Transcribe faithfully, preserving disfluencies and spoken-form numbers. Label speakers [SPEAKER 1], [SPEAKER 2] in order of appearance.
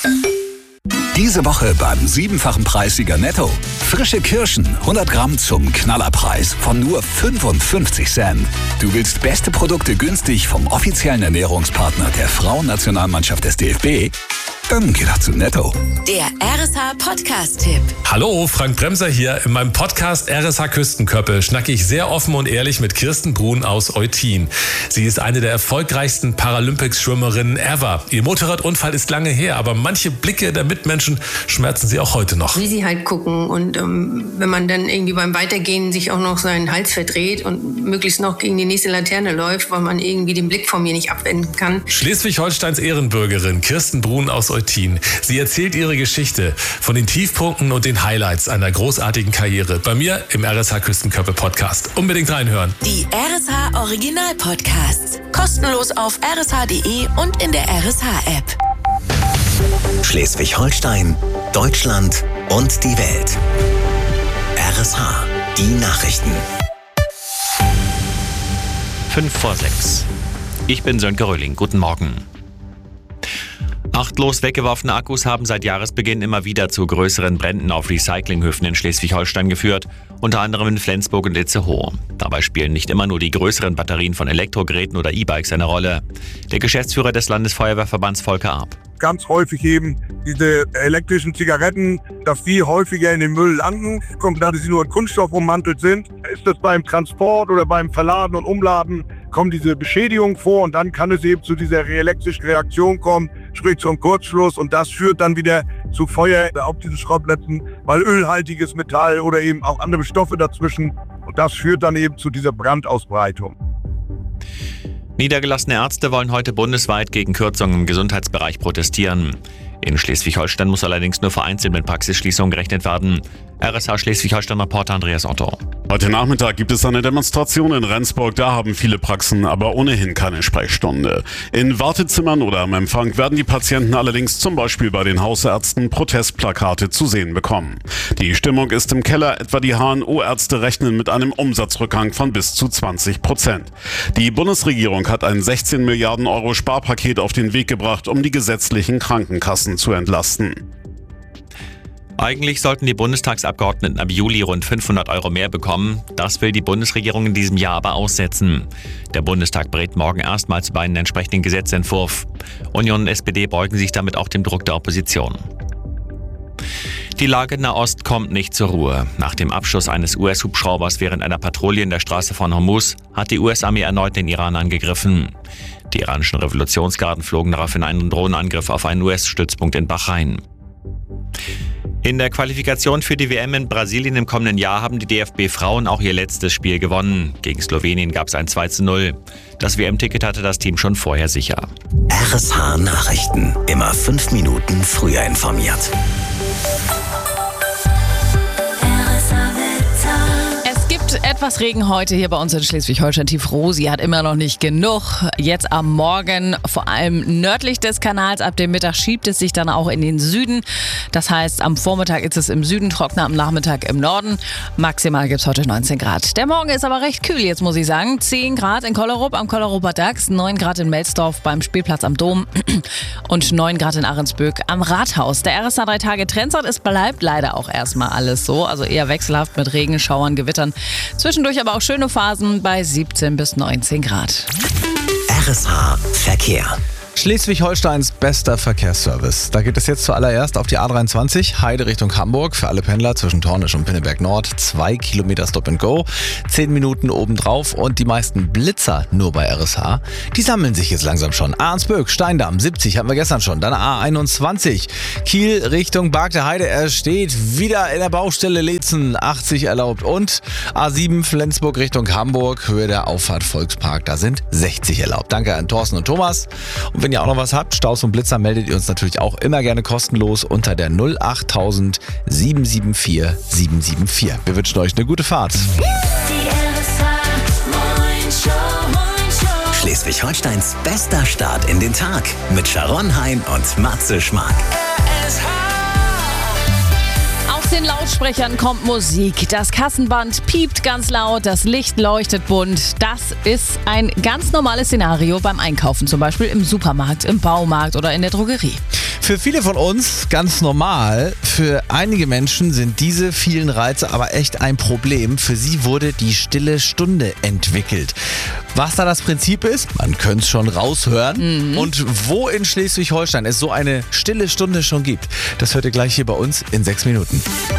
[SPEAKER 1] Diese Woche beim siebenfachen Preissieger Netto. Frische Kirschen, hundert Gramm zum Knallerpreis von nur fünfundfünfzig Cent. Du willst beste Produkte günstig vom offiziellen Ernährungspartner der Frauennationalmannschaft des D F B? Dann geh doch zu Netto.
[SPEAKER 2] Der R S H-Podcast-Tipp.
[SPEAKER 3] Hallo, Frank Bremser hier. In meinem Podcast R S H Küstenköppe schnacke ich sehr offen und ehrlich mit Kirsten Brun aus Eutin. Sie ist eine der erfolgreichsten Paralympics-Schwimmerinnen ever. Ihr Motorradunfall ist lange her, aber manche Blicke der Mitmenschen schmerzen sie auch heute noch.
[SPEAKER 4] Wie sie halt gucken und ähm, wenn man dann irgendwie beim Weitergehen sich auch noch seinen Hals verdreht und möglichst noch gegen die nächste Laterne läuft, weil man irgendwie den Blick von mir nicht abwenden kann.
[SPEAKER 3] Schleswig-Holsteins Ehrenbürgerin Kirsten Brun aus Eutin. Sie erzählt ihre Geschichte von den Tiefpunkten und den Highlights einer großartigen Karriere bei mir im R S H Küstenköppe Podcast. Unbedingt reinhören.
[SPEAKER 2] Die R S H Original Podcasts. Kostenlos auf r s h punkt d e und in der R S H App.
[SPEAKER 5] Schleswig-Holstein, Deutschland und die Welt. R S H, die Nachrichten.
[SPEAKER 6] Fünf vor sechs. Ich bin Sönke Röhling. Guten Morgen. Achtlos weggeworfene Akkus haben seit Jahresbeginn immer wieder zu größeren Bränden auf Recyclinghöfen in Schleswig-Holstein geführt, unter anderem in Flensburg und Itzehoe. Dabei spielen nicht immer nur die größeren Batterien von Elektrogeräten oder E-Bikes eine Rolle. Der Geschäftsführer des Landesfeuerwehrverbands Volker Arp.
[SPEAKER 7] Ganz häufig eben diese elektrischen Zigaretten, dass die häufiger in den Müll landen, da sie nur in Kunststoff ummantelt sind. Ist das beim Transport oder beim Verladen und Umladen, kommen diese Beschädigungen vor und dann kann es eben zu dieser elektrischen Reaktion kommen, sprich zum Kurzschluss, und das führt dann wieder zu Feuer auf diesen Schrottplätzen, weil ölhaltiges Metall oder eben auch andere Stoffe dazwischen, und das führt dann eben zu dieser Brandausbreitung.
[SPEAKER 6] Niedergelassene Ärzte wollen heute bundesweit gegen Kürzungen im Gesundheitsbereich protestieren. In Schleswig-Holstein muss allerdings nur vereinzelt mit Praxisschließungen gerechnet werden. R S H Schleswig-Holstein-Reporter Andreas Otto.
[SPEAKER 8] Heute Nachmittag gibt es eine Demonstration in Rendsburg. Da haben viele Praxen aber ohnehin keine Sprechstunde. In Wartezimmern oder am Empfang werden die Patienten allerdings zum Beispiel bei den Hausärzten Protestplakate zu sehen bekommen. Die Stimmung ist im Keller. Etwa die H N O-Ärzte rechnen mit einem Umsatzrückgang von bis zu zwanzig Prozent. Die Bundesregierung hat ein sechzehn Milliarden Euro Sparpaket auf den Weg gebracht, um die gesetzlichen Krankenkassen zu entlasten.
[SPEAKER 6] Eigentlich sollten die Bundestagsabgeordneten ab Juli rund fünfhundert Euro mehr bekommen. Das will die Bundesregierung in diesem Jahr aber aussetzen. Der Bundestag berät morgen erstmals über einen entsprechenden Gesetzentwurf. Union und S P D beugen sich damit auch dem Druck der Opposition. Die Lage in Nahost kommt nicht zur Ruhe. Nach dem Abschuss eines U S-Hubschraubers während einer Patrouille in der Straße von Hormuz hat die U S-Armee erneut den Iran angegriffen. Die iranischen Revolutionsgarden flogen daraufhin einen Drohnenangriff auf einen U S-Stützpunkt in Bahrain. In der Qualifikation für die W M in Brasilien im kommenden Jahr haben die D F B-Frauen auch ihr letztes Spiel gewonnen. Gegen Slowenien gab es ein zwei zu null. Das W M-Ticket hatte das Team schon vorher sicher.
[SPEAKER 5] R S H Nachrichten. Immer fünf Minuten früher informiert.
[SPEAKER 9] Etwas Regen heute hier bei uns in Schleswig-Holstein. Tiefrosi hat immer noch nicht genug. Jetzt am Morgen, vor allem nördlich des Kanals, ab dem Mittag schiebt es sich dann auch in den Süden. Das heißt, am Vormittag ist es im Süden trockener, am Nachmittag im Norden. Maximal gibt es heute neunzehn Grad. Der Morgen ist aber recht kühl, jetzt muss ich sagen. zehn Grad in Kollerup am Kolleruper Dachs, neun Grad in Melsdorf beim Spielplatz am Dom und neun Grad in Ahrensböck am Rathaus. Der R S H drei Tage Trendsat, es bleibt leider auch erstmal alles so. Also eher wechselhaft mit Regen, Schauern, Gewittern. Zwischendurch aber auch schöne Phasen bei siebzehn bis neunzehn Grad.
[SPEAKER 5] R S H Verkehr.
[SPEAKER 10] Schleswig-Holsteins bester Verkehrsservice. Da geht es jetzt zuallererst auf die A dreiundzwanzig, Heide Richtung Hamburg, für alle Pendler zwischen Tornisch und Pinneberg Nord. Zwei Kilometer Stop and Go, zehn Minuten obendrauf und die meisten Blitzer nur bei R S H. Die sammeln sich jetzt langsam schon. Ahrensböck, Steindamm, siebzig hatten wir gestern schon. Dann A einundzwanzig, Kiel Richtung Barg der Heide. Er steht wieder in der Baustelle Leetzen, achtzig erlaubt. Und A sieben Flensburg Richtung Hamburg, Höhe der Auffahrt Volkspark, da sind sechzig erlaubt. Danke an Thorsten und Thomas. Und wenn ihr auch noch was habt, Staus und Blitzer, meldet ihr uns natürlich auch immer gerne kostenlos unter der null achttausend sieben sieben vier sieben sieben vier. Wir wünschen euch eine gute Fahrt.
[SPEAKER 5] Schleswig-Holsteins bester Start in den Tag mit Sharon Hein und Matze Schmark.
[SPEAKER 9] Aus den Lautsprechern kommt Musik, das Kassenband piept ganz laut, das Licht leuchtet bunt. Das ist ein ganz normales Szenario beim Einkaufen, zum Beispiel im Supermarkt, im Baumarkt oder in der Drogerie.
[SPEAKER 10] Für viele von uns ganz normal. Für einige Menschen sind diese vielen Reize aber echt ein Problem. Für sie wurde die stille Stunde entwickelt. Was da das Prinzip ist, man könnte es schon raushören. Mhm. Und wo in Schleswig-Holstein es so eine stille Stunde schon gibt, das hört ihr gleich hier bei uns in sechs Minuten.